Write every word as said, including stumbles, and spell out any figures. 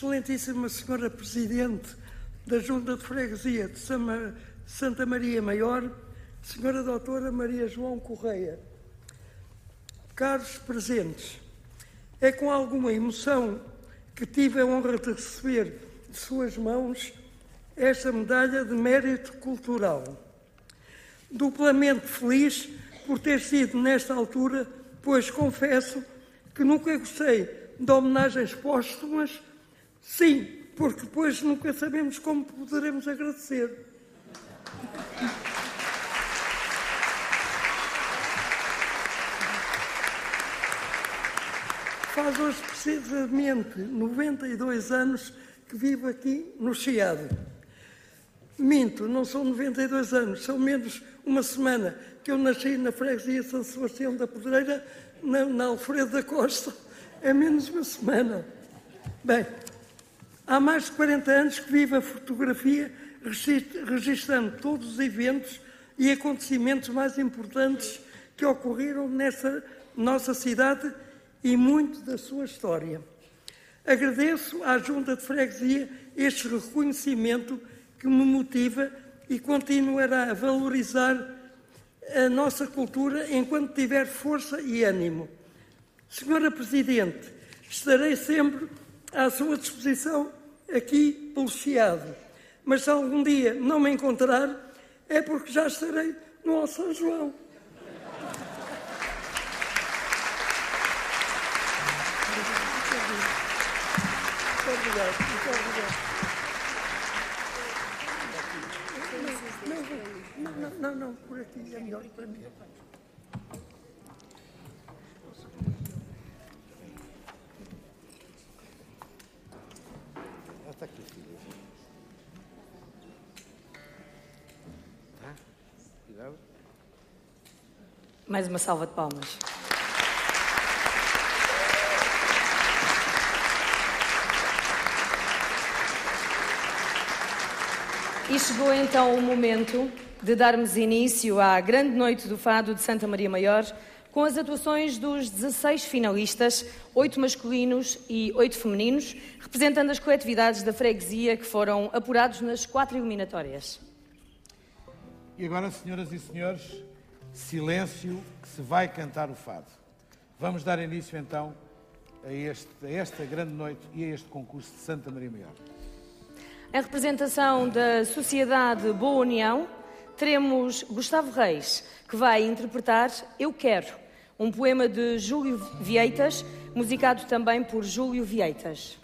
Excelentíssima Senhora Presidente da Junta de Freguesia de Santa Maria Maior, Senhora Doutora Maria João Correia, caros presentes, é com alguma emoção que tive a honra de receber de suas mãos esta medalha de mérito cultural. Duplamente feliz por ter sido nesta altura, pois confesso que nunca gostei de homenagens póstumas, sim, porque depois nunca sabemos como poderemos agradecer. Faz hoje precisamente noventa e dois anos que vivo aqui no Chiado. Minto, não são noventa e dois anos, são menos uma semana que eu nasci na freguesia de São Sebastião da Pedreira, na, na Alfredo da Costa. É menos uma semana. Bem, há mais de quarenta anos que vivo a fotografia, registrando todos os eventos e acontecimentos mais importantes que ocorreram nessa nossa cidade e muito da sua história. Agradeço à Junta de Freguesia este reconhecimento que me motiva e continuará a valorizar a nossa cultura enquanto tiver força e ânimo. Senhora Presidente, estarei sempre à sua disposição aqui pelo Chiado, mas se algum dia não me encontrar, é porque já estarei no São João. Muito obrigado, muito obrigado. Não, não, não, não, por aqui é melhor para mim. Está aqui, filho. Tá? Cuidado. Mais uma salva de palmas. E chegou então o momento de darmos início à grande noite do Fado de Santa Maria Maior, com as atuações dos dezasseis finalistas, oito masculinos e oito femininos, representando as coletividades da freguesia que foram apurados nas quatro eliminatórias. E agora, senhoras e senhores, silêncio, que se vai cantar o Fado. Vamos dar início então a, este, a esta grande noite e a este concurso de Santa Maria Maior. Em representação da Sociedade Boa União, teremos Gustavo Reis, que vai interpretar Eu Quero, um poema de Júlio Vieitas, musicado também por Júlio Vieitas.